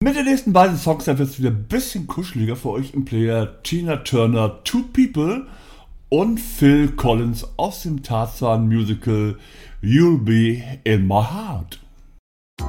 Mit den nächsten beiden Songs wird es wieder ein bisschen kuscheliger für euch im Player. Tina Turner, Two People und Phil Collins aus dem Tarzan Musical You'll Be in My Heart.